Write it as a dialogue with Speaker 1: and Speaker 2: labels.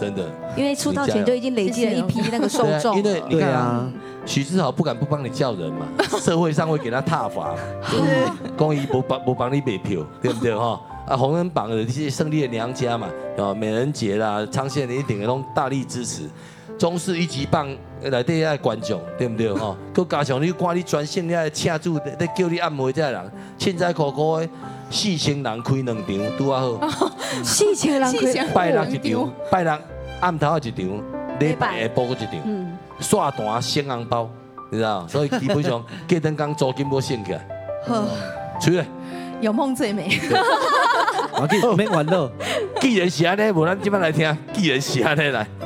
Speaker 1: 真的。
Speaker 2: 因为出道前就已经累积了一批那个受众。
Speaker 1: 因为你看啊，许志豪不敢不帮你叫人嘛，社会上会给他挞伐，公益不帮你买票，对不对哈？啊，红人榜的这些胜利的娘家嘛，啊，美人节啦，昌县的一定都大力支持。中式一级棒内底爱观众，对不对哈？佮加上你看你专线遐车主在叫你按摩这人，凊彩苦苦的4000人开2场，拄啊好。
Speaker 2: 4000人开，
Speaker 1: 拜六一场，拜六暗头一场，礼拜下晡一场，刷单省红包，你知道？所以基本上过灯工租金要省起来。出来，
Speaker 3: 有梦最美。
Speaker 4: 我免玩乐。
Speaker 1: 既然是安尼，无咱今摆来听。既然是安尼来。